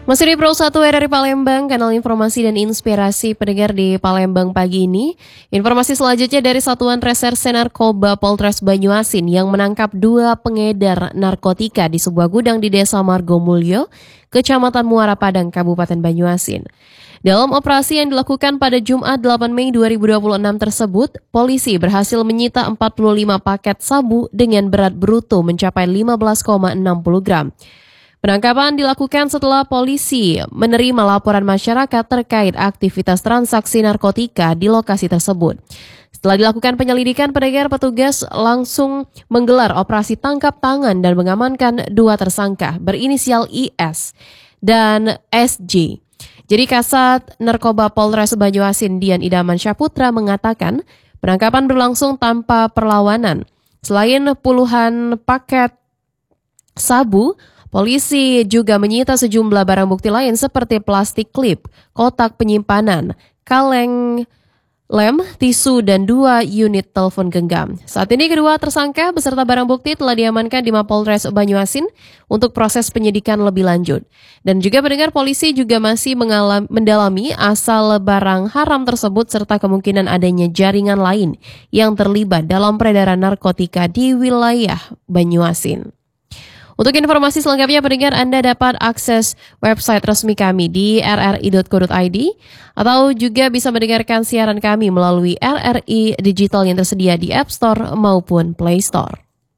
Masih di Pro 1 RRI Palembang, kanal informasi dan inspirasi pendengar di Palembang pagi ini. Informasi selanjutnya dari Satuan Reserse Narkoba Polres Banyuasin yang menangkap 2 pengedar narkotika di sebuah gudang di Desa Margomulyo, Kecamatan Muara Padang, Kabupaten Banyuasin. Dalam operasi yang dilakukan pada Jumat 8 Mei 2026 tersebut, polisi berhasil menyita 45 paket sabu dengan berat bruto mencapai 15,60 gram. Penangkapan dilakukan setelah polisi menerima laporan masyarakat terkait aktivitas transaksi narkotika di lokasi tersebut. Setelah dilakukan penyelidikan, petugas langsung menggelar operasi tangkap tangan dan mengamankan 2 tersangka berinisial IS dan SJ. Jadi Kasat Narkoba Polres Banyuasin Dian Idaman Syaputra mengatakan penangkapan berlangsung tanpa perlawanan. Selain puluhan paket sabu, polisi juga menyita sejumlah barang bukti lain seperti plastik klip, kotak penyimpanan, kaleng lem, tisu, dan 2 unit telepon genggam. Saat ini kedua tersangka beserta barang bukti telah diamankan di Mapolres Banyuasin untuk proses penyidikan lebih lanjut. Dan juga pendengar, polisi juga masih mendalami asal barang haram tersebut serta kemungkinan adanya jaringan lain yang terlibat dalam peredaran narkotika di wilayah Banyuasin. Untuk informasi selengkapnya pendengar, Anda dapat akses website resmi kami di rri.co.id atau juga bisa mendengarkan siaran kami melalui RRI Digital yang tersedia di App Store maupun Play Store.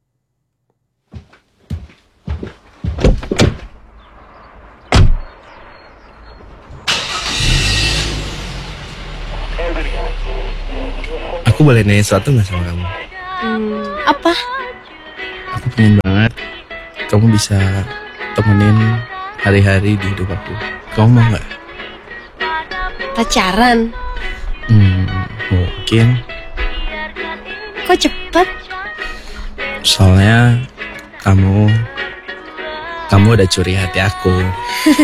Aku boleh nanya sesuatu nggak sama kamu? Apa? Aku pengen banget kamu bisa temenin hari-hari di hidup aku. Kamu mau nggak? Pacaran? Mungkin. Kok cepet? Soalnya kamu udah curi hati aku.